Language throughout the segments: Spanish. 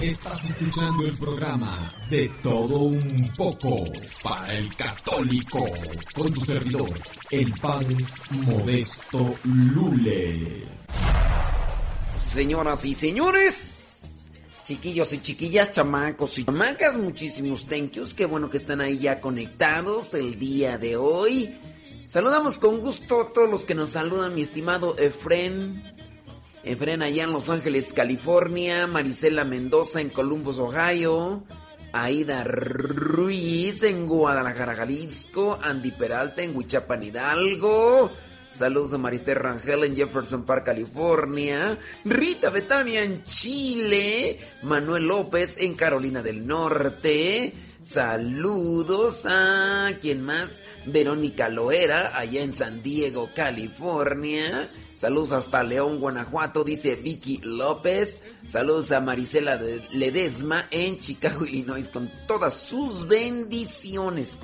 Estás escuchando el programa De Todo Un Poco para el Católico, con tu servidor, el Padre Modesto Lule. Señoras y señores, chiquillos y chiquillas, chamacos y chamacas, muchísimos thank yous. Qué bueno que están ahí ya conectados el día de hoy. Saludamos con gusto a todos los que nos saludan, mi estimado Efren allá en Los Ángeles, California, Marisela Mendoza en Columbus, Ohio, Aida Ruiz en Guadalajara, Jalisco, Andy Peralta en Huichapan, Hidalgo. Saludos a Marister Rangel en Jefferson Park, California, Rita Betania en Chile, Manuel López en Carolina del Norte. Saludos a ¿quién más? Verónica Loera allá en San Diego, California. Saludos hasta León, Guanajuato, dice Vicky López. Saludos a Marisela Ledesma en Chicago, Illinois, con todas sus bendiciones,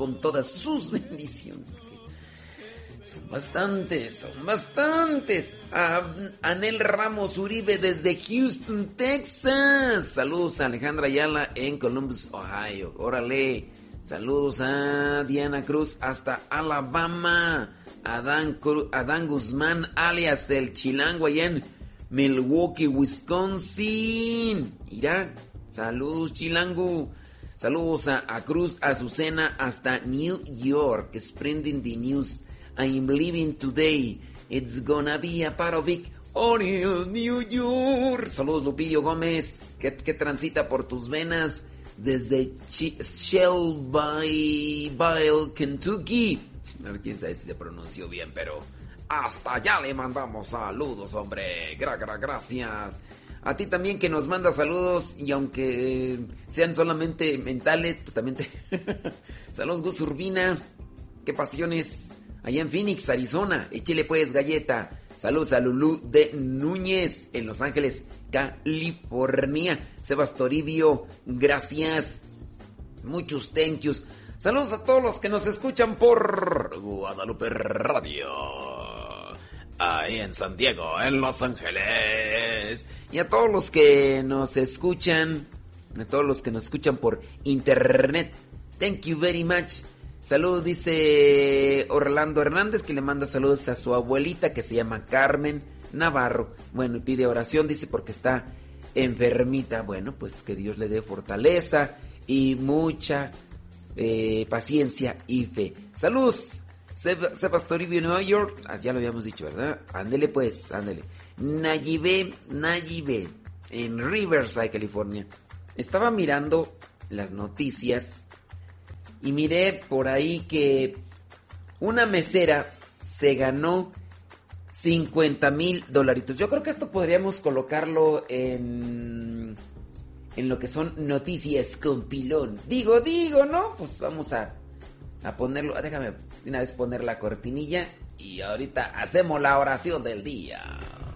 Son bastantes. A Anel Ramos Uribe desde Houston, Texas. Saludos a Alejandra Ayala en Columbus, Ohio. Órale. Saludos a Diana Cruz hasta Alabama. Adán Guzmán alias el Chilango allá en Milwaukee, Wisconsin. Irá. Saludos, Chilango. Saludos a Cruz Azucena hasta New York. Spreading the news. I'm leaving today. It's gonna be a Parovic Oriel, New York. Saludos, Lupillo Gómez, que transita por tus venas desde Shelbyville, Kentucky. A ver, quién sabe si se pronunció bien, pero hasta allá le mandamos saludos, hombre. Gracias. A ti también que nos manda saludos, y aunque sean solamente mentales, pues también te... Saludos, Gus Urbina. Qué pasiones. Allá en Phoenix, Arizona, échele pues galleta. Saludos a Lulú de Núñez en Los Ángeles, California. Sebas Toribio, gracias. Muchos thank yous. Saludos a todos los que nos escuchan por Guadalupe Radio, ahí en San Diego, en Los Ángeles. Y a todos los que nos escuchan, por internet. Thank you very much. Saludos, dice Orlando Hernández, que le manda saludos a su abuelita que se llama Carmen Navarro. Bueno, y pide oración, dice, porque está enfermita. Bueno, pues que Dios le dé fortaleza y mucha paciencia y fe. Saludos, Sebas Toribio, Nueva York. Ya lo habíamos dicho, ¿verdad? Ándele pues, ándele. Nayibe, en Riverside, California. Estaba mirando las noticias y miré por ahí que una mesera se ganó $50,000. Yo creo que esto podríamos colocarlo en lo que son noticias con pilón. Digo, ¿no? Pues vamos a ponerlo. Déjame de una vez poner la cortinilla y ahorita hacemos la oración del día.